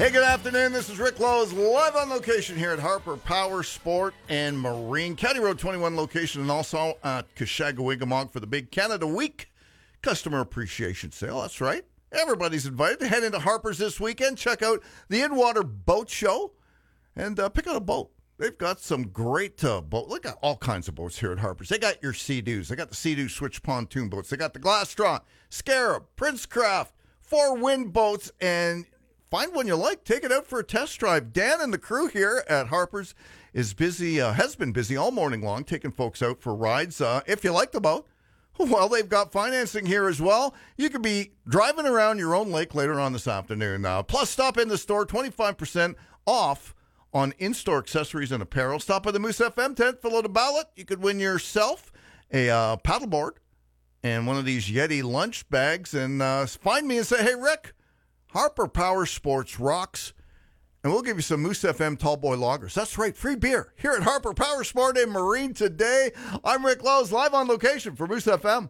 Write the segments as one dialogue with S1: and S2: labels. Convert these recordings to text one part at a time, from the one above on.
S1: Hey, good afternoon. This is Rick Lowe's live on location here at Harper Power Sport and Marine. County Road 21 location, and also at Kashagawigamog for the big Canada Week Customer Appreciation Sale. That's right. Everybody's invited to head into Harper's this weekend. Check out the In-Water Boat Show and pick out a boat. They've got some great boats. Look at all kinds of boats here at Harper's. They got your Sea-Doos. They got the Sea-Doo Switch pontoon boats. They got the Glass Straw, Scarab, Princecraft, 4-wind boats, and find one you like. Take it out for a test drive. Dan and the crew here at Harper's is busy, has been busy all morning long, taking folks out for rides. If you like the boat, well, they've got financing here as well. You could be driving around your own lake later on this afternoon. Plus, stop in the store, 25% off on in-store accessories and apparel. Stop by the Moose FM tent, fill out a ballot. You could win yourself a paddleboard and one of these Yeti lunch bags. And find me and say, hey, Rick, Harper Power Sports rocks. And we'll give you some Moose FM Tallboy Lagers. That's right, free beer here at Harper Power Sport and Marine today. I'm Rick Lowe's, live on location for Moose FM.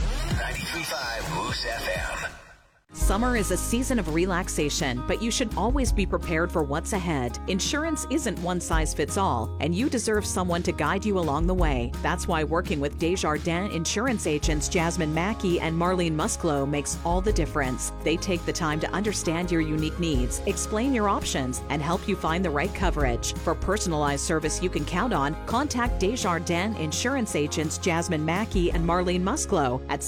S2: 93.5 Moose FM.
S3: Summer is a season of relaxation, but you should always be prepared for what's ahead. Insurance isn't one size fits all, and you deserve someone to guide you along the way. That's why working with Desjardins insurance agents Jasmine Mackey and Marlene Musclo makes all the difference. They take the time to understand your unique needs, explain your options, and help you find the right coverage. For personalized service you can count on, contact Desjardins insurance agents Jasmine Mackey and Marlene Musclo at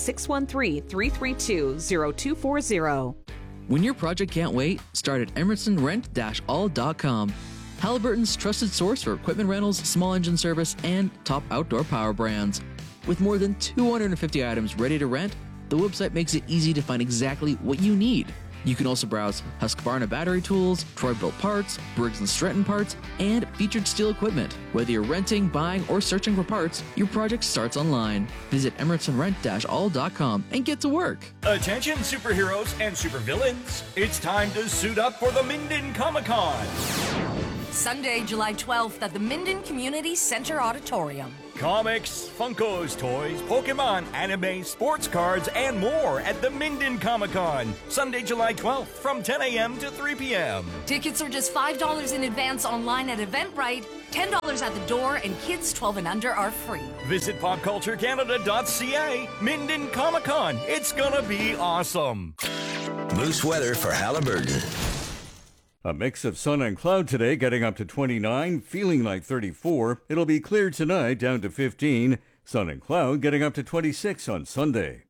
S3: 613-332-0240.
S4: When your project can't wait, start at emersonrent-all.com. Halliburton's trusted source for equipment rentals, small engine service, and top outdoor power brands. With more than 250 items ready to rent, the website makes it easy to find exactly what you need. You can also browse Husqvarna battery tools, Troy-Bilt parts, Briggs & Stratton parts, and featured steel equipment. Whether you're renting, buying, or searching for parts, your project starts online. Visit emersonrent-all.com and get to work.
S5: Attention superheroes and supervillains. It's time to suit up for the Minden Comic-Con.
S6: Sunday, July 12th at the Minden Community Center Auditorium.
S5: Comics, Funkos, toys, Pokemon, anime, sports cards, and more at the Minden Comic-Con. Sunday, July 12th from 10 a.m. to 3 p.m.
S6: Tickets are just $5 in advance online at Eventbrite, $10 at the door, and kids 12 and under are free.
S5: Visit popculturecanada.ca. Minden Comic-Con. It's gonna be awesome.
S2: Moose weather for Halliburton.
S7: A mix of sun and cloud today, getting up to 29, feeling like 34. It'll be clear tonight, down to 15. Sun and cloud, getting up to 26 on Sunday.